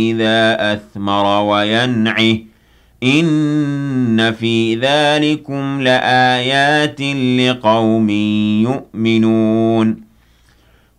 إِذَا أَثْمَرَ وَيَنْعِهِ إِنَّ فِي ذَلِكُمْ لَآيَاتٍ لِقَوْمٍ يُؤْمِنُونَ